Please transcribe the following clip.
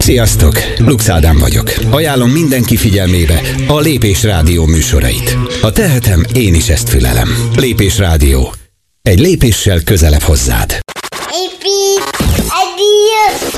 Sziasztok! Lux Ádám vagyok. Ajánlom mindenki figyelmébe a Lépés Rádió műsorait. Ha tehetem, én is ezt fülelem. Lépés Rádió. Egy lépéssel közelebb hozzád.